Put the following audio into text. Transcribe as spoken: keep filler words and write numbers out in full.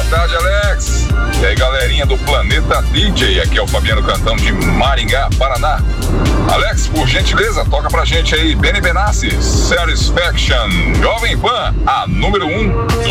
tarde, Alex. E aí, galerinha do Planeta D J, aqui é o Fabiano Cantão de Maringá, Paraná. Alex, por gentileza, toca pra gente aí Benny Benassi, Satisfaction, Jovem Pan, a número um.